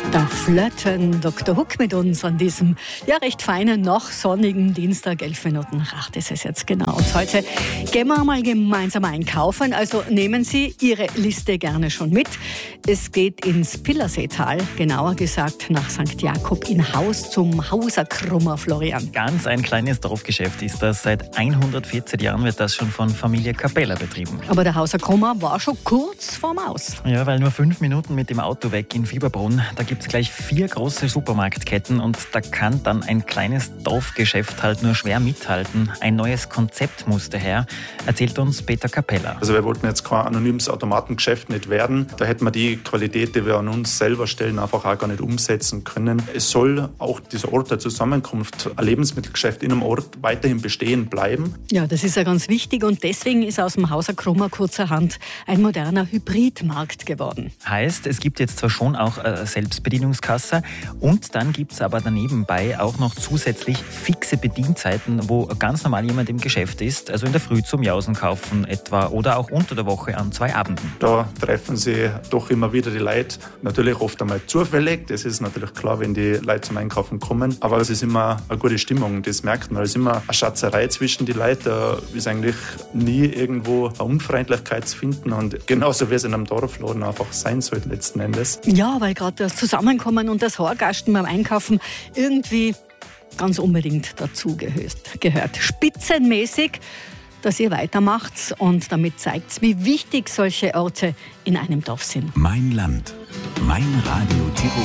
Da flirten Dr. Huck mit uns an diesem recht feinen, noch sonnigen Dienstag. 11 Minuten nach 8 ist es jetzt genau. Und heute gehen wir mal gemeinsam einkaufen. Also nehmen Sie Ihre Liste gerne schon mit. Es geht ins Pillerseetal, genauer gesagt nach St. Jakob in Haus zum Hauserkrummer, Florian. Ganz ein kleines Dorfgeschäft ist das. Seit 114 Jahren wird das schon von Familie Capella betrieben. Aber der Hauserkrummer war schon kurz vorm Aus. Ja, weil nur 5 Minuten mit dem Auto weg in Fieberbrunn. Da gibt es gleich 4 große Supermarktketten und da kann dann ein kleines Dorfgeschäft halt nur schwer mithalten. Ein neues Konzept musste her, erzählt uns Peter Capella. Also wir wollten jetzt kein anonymes Automatengeschäft nicht werden. Da hätten wir die Qualität, die wir an uns selber stellen, einfach auch gar nicht umsetzen können. Es soll auch dieser Ort der Zusammenkunft, ein Lebensmittelgeschäft in einem Ort, weiterhin bestehen bleiben. Ja, das ist ja ganz wichtig und deswegen ist aus dem Hauserkrummer kurzerhand ein moderner Hybridmarkt geworden. Heißt, es gibt jetzt zwar schon auch Selbstbedienungskasse und dann gibt es aber danebenbei auch noch zusätzlich fixe Bedienzeiten, wo ganz normal jemand im Geschäft ist, also in der Früh zum Jausen kaufen etwa oder auch unter der Woche an 2 Abenden. Da treffen sie doch immer wieder die Leute, natürlich oft einmal zufällig, das ist natürlich klar, wenn die Leute zum Einkaufen kommen, aber es ist immer eine gute Stimmung, das merkt man, es ist immer eine Schatzerei zwischen die Leuten, da ist eigentlich nie irgendwo eine Unfreundlichkeit zu finden und genauso wie es in einem Dorfladen einfach sein sollte letzten Endes. Ja, weil gerade das Zusammenkommen und das Horgasten beim Einkaufen irgendwie ganz unbedingt dazu gehört. Spitzenmäßig, dass ihr weitermacht und damit zeigt, wie wichtig solche Orte in einem Dorf sind. Mein Land, mein Radio Tirol.